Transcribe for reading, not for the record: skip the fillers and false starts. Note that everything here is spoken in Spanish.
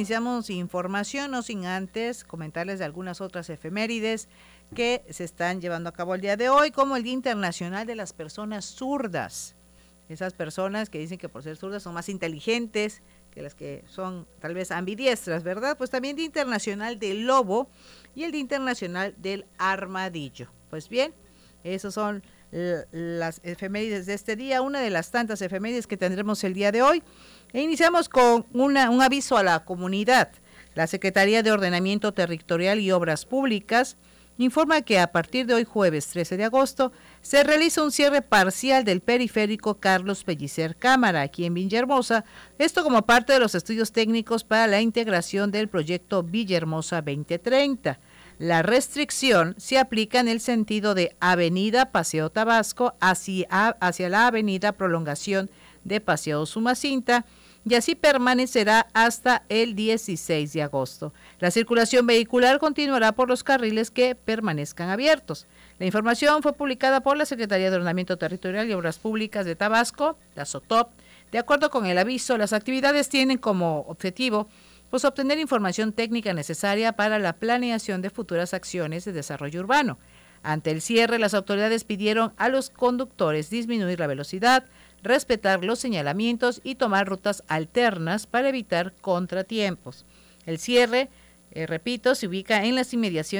iniciamos información, no sin antes comentarles de algunas otras efemérides que se están llevando a cabo el día de hoy, como el Día Internacional de las Personas Zurdas. Esas personas que dicen que por ser zurdas son más inteligentes que las que son tal vez ambidiestras, ¿verdad? Pues también Día Internacional del Lobo y el Día Internacional del Armadillo. Pues bien, esos son las efemérides de este día, una de las tantas efemérides que tendremos el día de hoy. E iniciamos con un aviso a la comunidad. La Secretaría de Ordenamiento Territorial y Obras Públicas informa que a partir de hoy, jueves 13 de agosto, se realiza un cierre parcial del periférico Carlos Pellicer Cámara, aquí en Villahermosa, esto como parte de los estudios técnicos para la integración del proyecto Villahermosa 2030. La restricción se aplica en el sentido de Avenida Paseo Tabasco hacia la Avenida Prolongación de Paseo Sumacinta, y así permanecerá hasta el 16 de agosto. La circulación vehicular continuará por los carriles que permanezcan abiertos. La información fue publicada por la Secretaría de Ordenamiento Territorial y Obras Públicas de Tabasco, la SOTOP. De acuerdo con el aviso, las actividades tienen como objetivo obtener información técnica necesaria para la planeación de futuras acciones de desarrollo urbano. Ante el cierre, las autoridades pidieron a los conductores disminuir la velocidad, respetar los señalamientos y tomar rutas alternas para evitar contratiempos. El cierre, repito, se ubica en las inmediaciones